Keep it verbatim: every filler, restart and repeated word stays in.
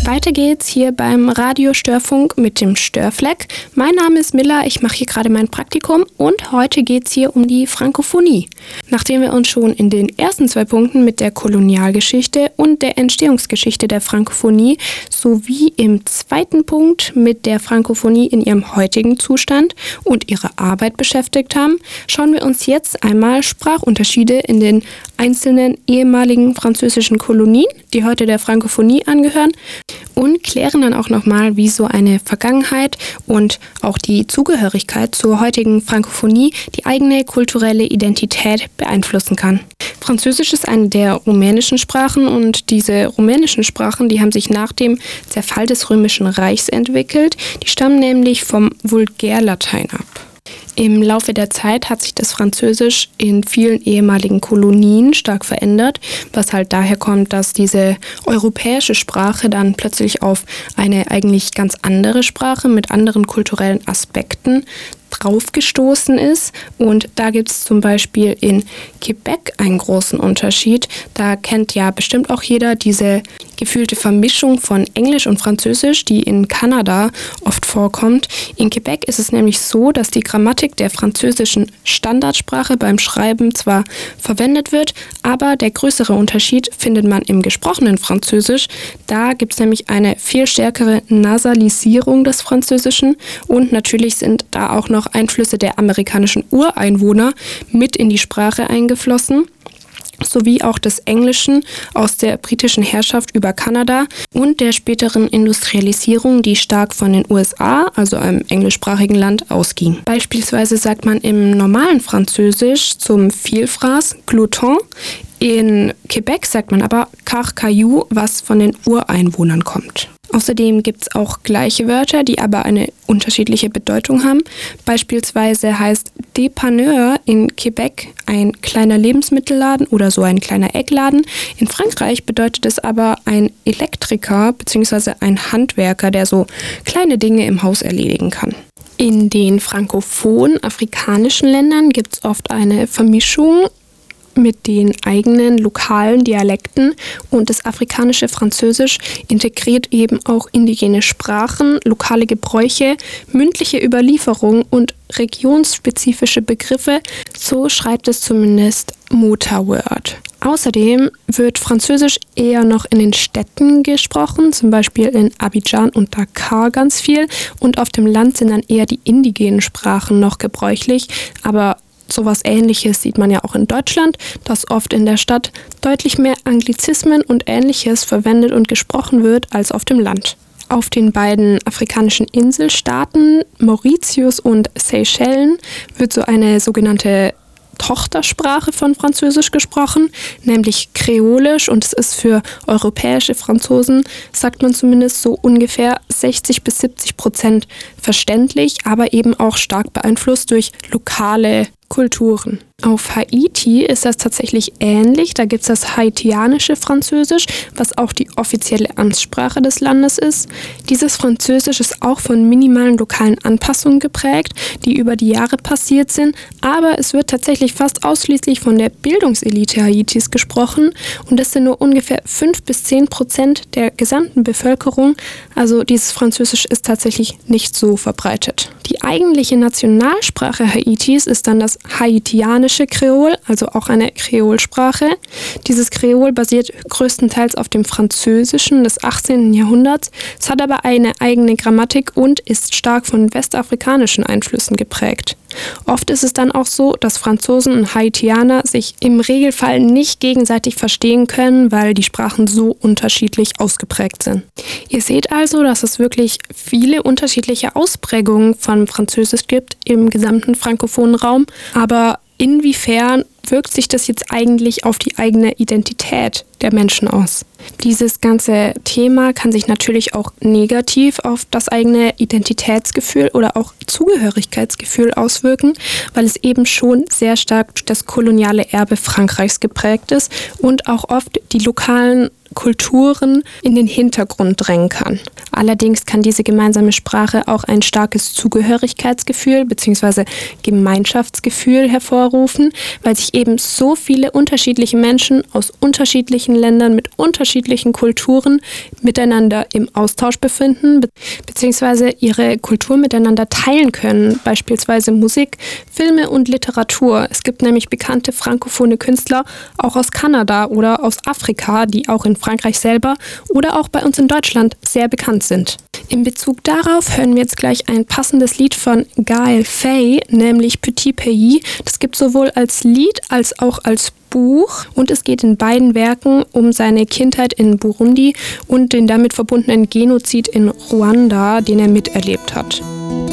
Weiter geht's hier beim Radiostörfunk mit dem Störfleck. Mein Name ist Milla, ich mache hier gerade mein Praktikum und heute geht's hier um die Frankophonie. Nachdem wir uns schon in den ersten zwei Punkten mit der Kolonialgeschichte und der Entstehungsgeschichte der Frankophonie sowie im zweiten Punkt mit der Frankophonie in ihrem heutigen Zustand und ihrer Arbeit beschäftigt haben, schauen wir uns jetzt einmal Sprachunterschiede in den einzelnen ehemaligen französischen Kolonien, die heute der Frankophonie angehören, und klären dann auch nochmal, wie so eine Vergangenheit und auch die Zugehörigkeit zur heutigen Frankophonie die eigene kulturelle Identität beeinflussen kann. Französisch ist eine der rumänischen Sprachen und diese rumänischen Sprachen, die haben sich nach dem Zerfall des Römischen Reichs entwickelt. Die stammen nämlich vom Vulgärlatein ab. Im Laufe der Zeit hat sich das Französisch in vielen ehemaligen Kolonien stark verändert, was halt daher kommt, dass diese europäische Sprache dann plötzlich auf eine eigentlich ganz andere Sprache mit anderen kulturellen Aspekten draufgestoßen ist. Und da gibt es zum Beispiel in Quebec einen großen Unterschied. Da kennt ja bestimmt auch jeder diese gefühlte Vermischung von Englisch und Französisch, die in Kanada oft vorkommt. In Quebec ist es nämlich so, dass die Grammatik der französischen Standardsprache beim Schreiben zwar verwendet wird, aber der größere Unterschied findet man im gesprochenen Französisch. Da gibt es nämlich eine viel stärkere Nasalisierung des Französischen und natürlich sind da auch noch Einflüsse der amerikanischen Ureinwohner mit in die Sprache eingeflossen, sowie auch des Englischen aus der britischen Herrschaft über Kanada und der späteren Industrialisierung, die stark von den U S A, also einem englischsprachigen Land, ausging. Beispielsweise sagt man im normalen Französisch zum Vielfraß Glouton. In Quebec sagt man aber Car Caillou, was von den Ureinwohnern kommt. Außerdem gibt es auch gleiche Wörter, die aber eine unterschiedliche Bedeutung haben. Beispielsweise heißt Dépanneur in Quebec ein kleiner Lebensmittelladen oder so ein kleiner Eckladen. In Frankreich bedeutet es aber ein Elektriker bzw. ein Handwerker, der so kleine Dinge im Haus erledigen kann. In den frankophonen afrikanischen Ländern gibt es oft eine Vermischung mit den eigenen lokalen Dialekten und das afrikanische Französisch integriert eben auch indigene Sprachen, lokale Gebräuche, mündliche Überlieferung und regionsspezifische Begriffe. So schreibt es zumindest Motaword. Außerdem wird Französisch eher noch in den Städten gesprochen, zum Beispiel in Abidjan und Dakar ganz viel, und auf dem Land sind dann eher die indigenen Sprachen noch gebräuchlich, aber sowas Ähnliches sieht man ja auch in Deutschland, dass oft in der Stadt deutlich mehr Anglizismen und Ähnliches verwendet und gesprochen wird als auf dem Land. Auf den beiden afrikanischen Inselstaaten Mauritius und Seychellen wird so eine sogenannte Tochtersprache von Französisch gesprochen, nämlich Kreolisch, und es ist für europäische Franzosen, sagt man zumindest, so ungefähr sechzig bis siebzig Prozent verständlich, aber eben auch stark beeinflusst durch lokale Kulturen. Auf Haiti ist das tatsächlich ähnlich. Da gibt es das haitianische Französisch, was auch die offizielle Amtssprache des Landes ist. Dieses Französisch ist auch von minimalen lokalen Anpassungen geprägt, die über die Jahre passiert sind, aber es wird tatsächlich fast ausschließlich von der Bildungselite Haitis gesprochen und das sind nur ungefähr fünf bis zehn Prozent der gesamten Bevölkerung. Also dieses Französisch ist tatsächlich nicht so verbreitet. Die eigentliche Nationalsprache Haitis ist dann das haitianische Kreol, also auch eine Kreolsprache. Dieses Kreol basiert größtenteils auf dem Französischen des achtzehnten Jahrhunderts. Es hat aber eine eigene Grammatik und ist stark von westafrikanischen Einflüssen geprägt. Oft ist es dann auch so, dass Franzosen und Haitianer sich im Regelfall nicht gegenseitig verstehen können, weil die Sprachen so unterschiedlich ausgeprägt sind. Ihr seht also, dass es wirklich viele unterschiedliche Ausprägungen von Französisch gibt im gesamten frankophonen Raum, aber inwiefern wirkt sich das jetzt eigentlich auf die eigene Identität der Menschen aus? Dieses ganze Thema kann sich natürlich auch negativ auf das eigene Identitätsgefühl oder auch Zugehörigkeitsgefühl auswirken, weil es eben schon sehr stark durch das koloniale Erbe Frankreichs geprägt ist und auch oft die lokalen Kulturen in den Hintergrund drängen kann. Allerdings kann diese gemeinsame Sprache auch ein starkes Zugehörigkeitsgefühl bzw. Gemeinschaftsgefühl hervorrufen, weil sich eben so viele unterschiedliche Menschen aus unterschiedlichen Ländern mit unterschiedlichen Kulturen miteinander im Austausch befinden bzw. ihre Kultur miteinander teilen können, beispielsweise Musik, Filme und Literatur. Es gibt nämlich bekannte frankophone Künstler auch aus Kanada oder aus Afrika, die auch in Frankreich selber oder auch bei uns in Deutschland sehr bekannt sind. In Bezug darauf hören wir jetzt gleich ein passendes Lied von Gaël Faye, nämlich Petit Pays. Das gibt es sowohl als Lied als auch als Buch und es geht in beiden Werken um seine Kindheit in Burundi und den damit verbundenen Genozid in Ruanda, den er miterlebt hat.